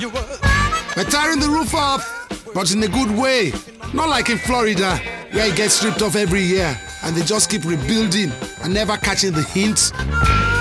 We're tearing the roof off, but in a good way. Not like in Florida, where it gets stripped off every year and they just keep rebuilding and never catching the hints.